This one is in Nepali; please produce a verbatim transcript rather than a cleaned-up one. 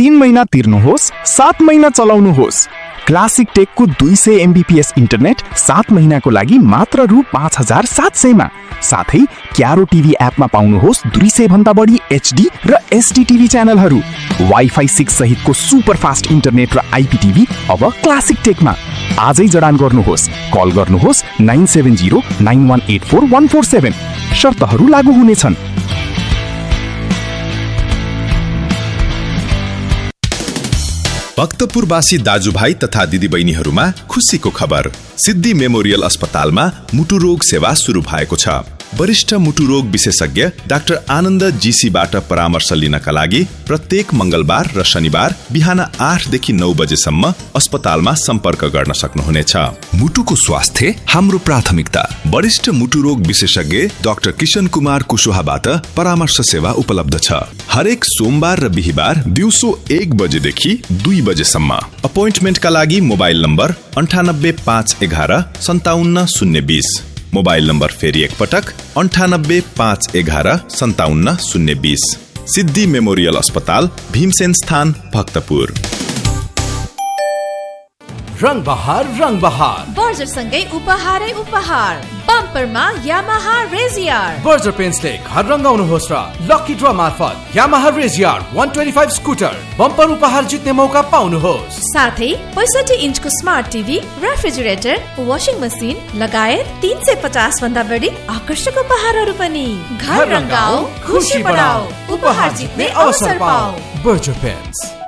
तीन महिना तिर्नुहोस्, सात महिना चलाउनुहोस्। क्लासिक टेकको दुई सय एमबीपीएस इन्टरनेट सात महिनाको लागि मात्र रु पाँच हजार सात सयमा। साथै क्यारो टिभी एपमा पाउनुहोस् दुई सय भन्दा बढी एचडी र एसडी टिभी च्यानलहरू। वाइफाई सिक्स सहितको सुपर फास्ट इन्टरनेट र आइपीटिभी अब क्लासिक टेकमा। आजै जडान गर्नुहोस्। कल गर्नुहोस् nine seven zero nine one eight four one four seven. शर्तहरू लागू हुनेछन्। भक्तपुरवासी दाजुभाइ तथा दिदीबहिनीहरूमा खुसीको खबर। सिद्धि मेमोरियल अस्पतालमा मुटु रोग सेवा सुरु भएको छ। वरिष्ठ मुटु रोग विशेषज्ञ डाक्टर आनन्द जीसीबाट परामर्श लिनका लागि प्रत्येक मंगलबार र शनिबार बिहान आठ देखि नौ बजेसम्म अस्पतालमा सम्पर्क गर्न सक्नुहुनेछ। मुटुको स्वास्थ्य हाम्रो प्राथमिकता। वरिष्ठ मुटु रोग विशेषज्ञ डाक्टर किशन कुमार कुशवाहाबाट परामर्श सेवा उपलब्ध छ। हरेक सोमबार र बिहिबार दिउँसो एक बजेदेखि दुई बजेसम्म। अपोइन्टमेन्टका लागि मोबाइल नम्बर अन्ठानब्बे पाँच एघार सन्ताउन्न शून्य बीस। मोबाइल नम्बर फेरि एक पटक अन्ठानब्बे पाँच एघार सन्ताउन्न शून्य बीस। सिद्धि मेमोरियल अस्पताल, भीमसेन स्थान, भक्तपुर। रंग बहार रंग बहार बर्जर सँगै उपहारै उपहार। बम्परमा यामाहा रेजियर। बर्जर पेन्ट्सले घर रंगाउनुहोस् र लकी ड्र मार्फत यामाहा रेजियर एक सय पच्चीस स्कुटर बम्पर उपहार जित्ने मौका पाउनुहोस्। साथै पैँसठी इन्चको smart TV, refrigerator, washing machine लगायत तीन सय पचास भन्दा बढी आकर्षक उपहारहरू पनि। घर रंगाऊ, खुशी बढाऊ, उपहार जित्ने अवसर पाऊ। Berger paints.